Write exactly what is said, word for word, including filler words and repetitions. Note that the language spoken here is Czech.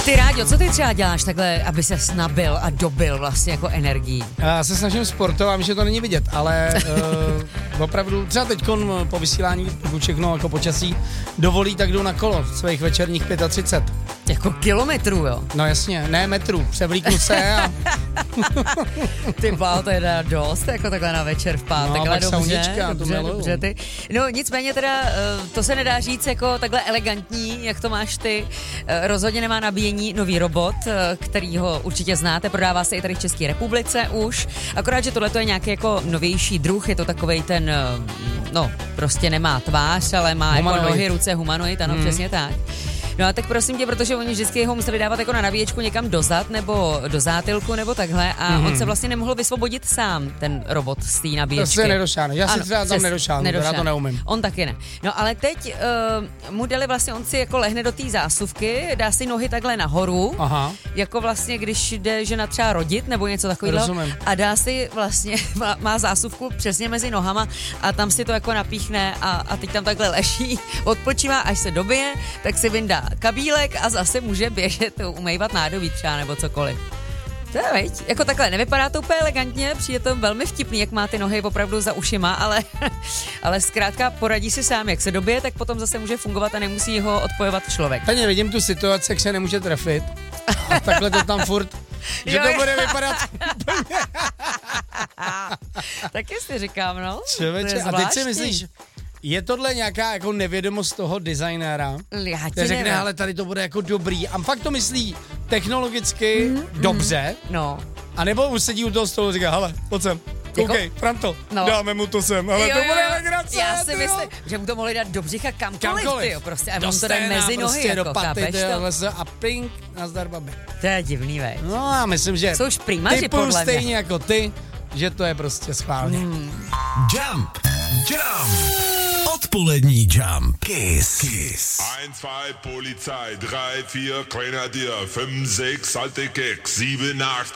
Ty Ráďo, co ty třeba děláš takhle, aby ses nabil a dobil vlastně jako energií? Já se snažím sportovat, že to není vidět, ale uh, opravdu třeba teďkon po vysílání, pokud všechno jako počasí dovolí, tak jdu na kolo svých večerních třicet pět. Jako kilometrů, jo? No jasně, ne metrů, převlíknu se a... Ty bál, to je teda dost, jako takhle na večer v pátek, no, ale dobře, dobře, dobře, to dobře, ty. No nicméně teda, to se nedá říct jako takhle elegantní, jak to máš ty. Rozhodně nemá nabíjení nový robot, který ho určitě znáte, prodává se i tady v České republice už, akorát, že tohle je nějaký jako novější druh, je to takovej ten, no, prostě nemá tvář, ale má humanoid. Jako nohy, ruce, humanoid, ano, hmm. přesně tak. No a tak prosím tě, protože oni vždycky ho museli dávat jako na nabíječku někam do zad nebo do zátilku nebo takhle a mm-hmm. on se vlastně nemohl vysvobodit sám, ten robot z té nabíječky. To se nedošáhne, já si třeba tam nedošáhnu, já to neumím. On taky ne. No ale teď uh, mu dali vlastně, on si jako lehne do té zásuvky, dá si nohy takhle nahoru, aha. jako vlastně když jde žena třeba rodit nebo něco takového a dá si vlastně, má, má zásuvku přesně mezi nohama a tam si to jako napíchne a, a teď tam takhle leží, odpočívá, až se dobije, tak si vyndá kabílek a zase může běžet, umývat nádobí třeba nebo cokoliv. To je veď. Jako takhle, nevypadá to úplně elegantně, přijde to velmi vtipný, jak má ty nohy opravdu za ušima, ale, ale zkrátka poradí si sám, jak se dobije, tak potom zase může fungovat a nemusí ho odpojovat člověk. Tady vidím tu situaci, jak se nemůže trefit a takhle to tam furt, že jo, to bude vypadat taky si říkám, no. Čověče, a teď si myslíš, je tohle nějaká jako nevědomost toho designéra, který řekne, ale tady to bude jako dobrý a fakt to myslí technologicky mm, dobře, mm, no. A nebo už sedí u toho stolu a říká, hele, pojď sem, koukej, jako? Franto, no. Dáme mu to sem, ale jo, to bude legrace. Já si myslím, že mu to mohli dát do břicha kamkoliv, kamkoliv. Tyjo, prostě, a on to dá mezi nohy, prostě jako, do paty, chápeš to? A ping, nazdar babi. To je divný, veď. No já myslím, že jsou už primaři podle stejně mě. Jako ty, že to je prostě schválně. Mm. Jump, jump. Odpolední Jump. Kiss. Kiss. eins, zwei, Polizei, drei, vier, Grenadier, fünf, sechs, alte Keks, sieben, acht,